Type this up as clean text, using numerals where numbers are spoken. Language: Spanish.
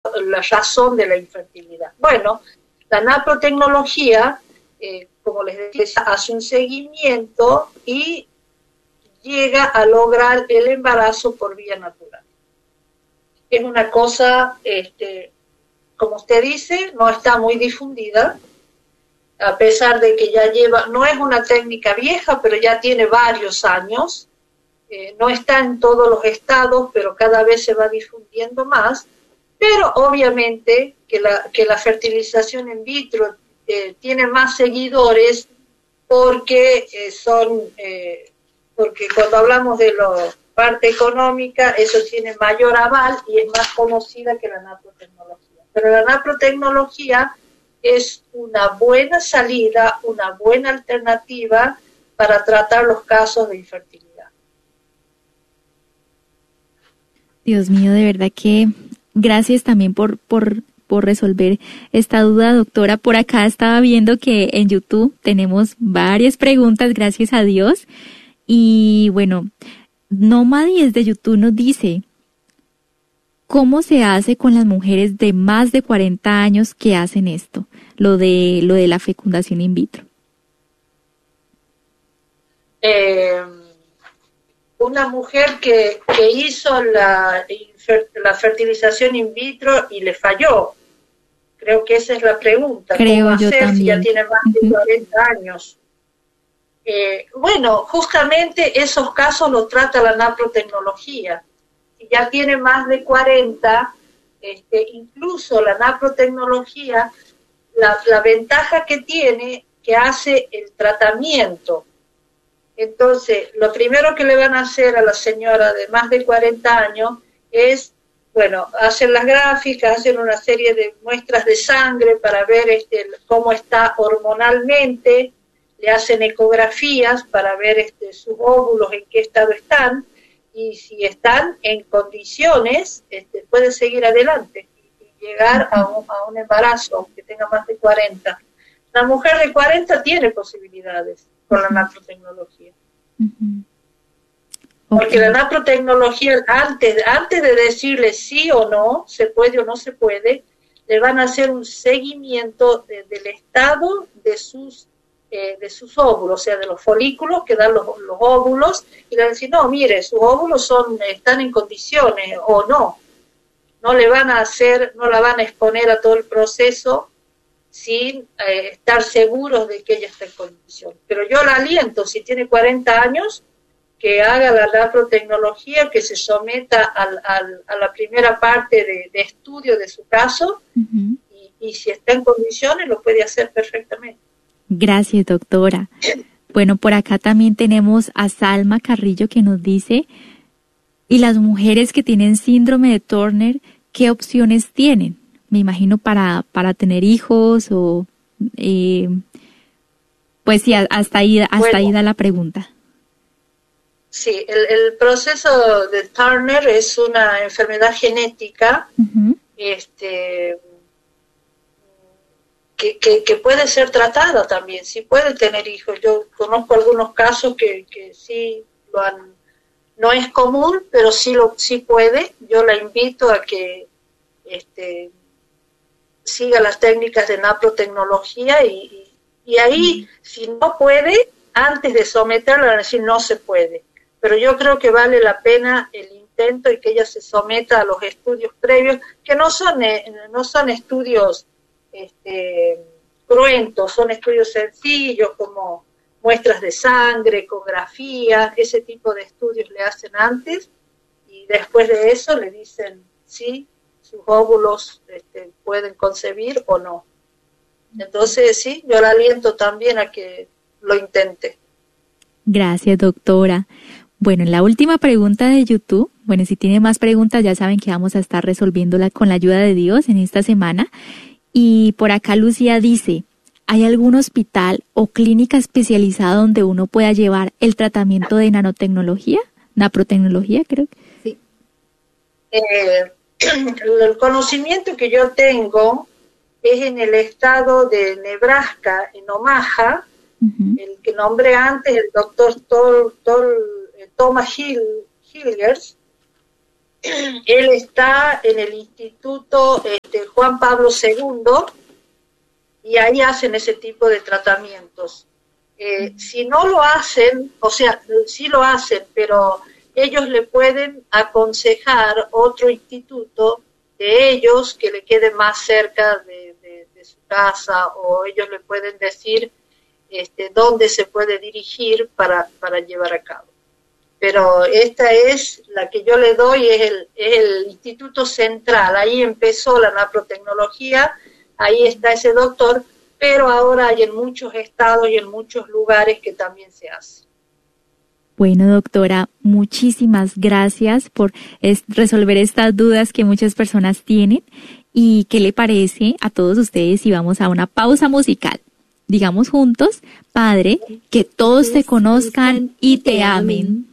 la razón de la infertilidad. Bueno, la naprotecnología, como les decía, hace un seguimiento y llega a lograr el embarazo por vía natural. Es una cosa, como usted dice, no está muy difundida, a pesar de que ya no es una técnica vieja, pero ya tiene varios años, no está en todos los estados, pero cada vez se va difundiendo más, pero obviamente que la fertilización in vitro tiene más seguidores porque porque cuando hablamos de la parte económica, eso tiene mayor aval y es más conocida que la naprotecnología. Pero la naprotecnología es una buena salida, una buena alternativa para tratar los casos de infertilidad. Dios mío, de verdad que gracias también por resolver esta duda, doctora. Por acá estaba viendo que en YouTube tenemos varias preguntas, gracias a Dios. Y bueno, Nomadi desde YouTube nos dice, ¿cómo se hace con las mujeres de más de 40 años que hacen esto? Lo de la fecundación in vitro. Una mujer que hizo la fertilización in vitro y le falló. Creo que esa es la pregunta. Creo ¿Cómo yo hacer también. si ya tiene más de 40 años? Bueno, justamente esos casos los trata la naprotecnología. Si ya tiene más de 40, incluso la naprotecnología, la ventaja que tiene, que hace el tratamiento. Entonces, lo primero que le van a hacer a la señora de más de 40 años es, bueno, hacen las gráficas, hacen una serie de muestras de sangre para ver cómo está hormonalmente, le hacen ecografías para ver sus óvulos en qué estado están, y si están en condiciones, puede seguir adelante y llegar a un embarazo, aunque tenga más de 40. La mujer de 40 tiene posibilidades con la naprotecnología. Uh-huh. Porque la naprotecnología, antes de decirle sí o no, se puede o no se puede, le van a hacer un seguimiento del estado de sus óvulos, o sea, de los folículos que dan los óvulos, y le van a decir, no, mire, sus óvulos están en condiciones, o no le van a no la van a exponer a todo el proceso sin estar seguros de que ella está en condición. Pero yo la aliento, si tiene 40 años, que haga la naprotecnología, que se someta a la primera parte de estudio de su caso, uh-huh. y si está en condiciones lo puede hacer perfectamente. Gracias, doctora. Bueno, por acá también tenemos a Salma Carrillo que nos dice, ¿y las mujeres que tienen síndrome de Turner, qué opciones tienen? Me imagino para tener hijos o... pues sí, hasta ahí da la pregunta. Sí, el proceso de Turner es una enfermedad genética, uh-huh. Que puede ser tratada también, sí puede tener hijos. Yo conozco algunos casos que sí lo han, no es común, pero sí puede. Yo la invito a que siga las técnicas de naprotecnología y ahí, si no puede, antes de someterla, van a decir no se puede. Pero yo creo que vale la pena el intento y que ella se someta a los estudios previos, que no son estudios cruentos, son estudios sencillos como muestras de sangre, ecografía, ese tipo de estudios le hacen antes y después de eso le dicen sí, sus óvulos pueden concebir o no. Entonces sí, yo la aliento también a que lo intente. Gracias, doctora. Bueno, la última pregunta de YouTube, bueno, si tiene más preguntas ya saben que vamos a estar resolviéndola con la ayuda de Dios en esta semana. Y por acá Lucía dice, ¿hay algún hospital o clínica especializada donde uno pueda llevar el tratamiento de naprotecnología, creo que? Sí. El conocimiento que yo tengo es en el estado de Nebraska, en Omaha, uh-huh. El que nombré antes, el doctor Thomas Hilgers, él está en el Instituto Juan Pablo II y ahí hacen ese tipo de tratamientos. Si no lo hacen, o sea, sí lo hacen, pero ellos le pueden aconsejar otro instituto de ellos que le quede más cerca de su casa, o ellos le pueden decir dónde se puede dirigir para llevar a cabo. Pero esta es la que yo le doy, es el Instituto Central. Ahí empezó la naprotecnología, ahí está ese doctor, pero ahora hay en muchos estados y en muchos lugares que también se hace. Bueno, doctora, muchísimas gracias por resolver estas dudas que muchas personas tienen. ¿Y qué le parece a todos ustedes si vamos a una pausa musical? Digamos juntos, Padre, que todos te conozcan y te amen.